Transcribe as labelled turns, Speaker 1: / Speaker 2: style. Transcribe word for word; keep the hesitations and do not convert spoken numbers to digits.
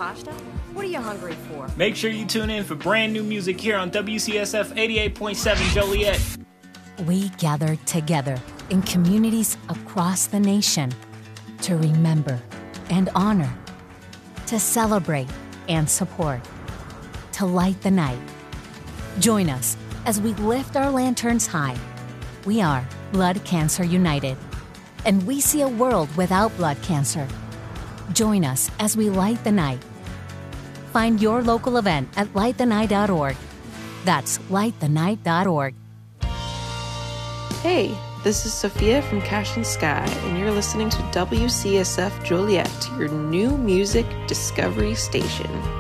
Speaker 1: pasta? What are you hungry for?
Speaker 2: Make sure you tune in for brand new music here on W C S F eighty-eight point seven Joliet.
Speaker 3: We gather together in communities across the nation to remember and honor, to celebrate and support, to light the night. Join us as we lift our lanterns high. We are Blood Cancer United, and we see a world without blood cancer. Join us as we light the night. Find your local event at light the night dot org. That's light the night dot org.
Speaker 4: Hey, this is Sophia from Cash and Sky, and you're listening to W C S F Joliet, your new music discovery station.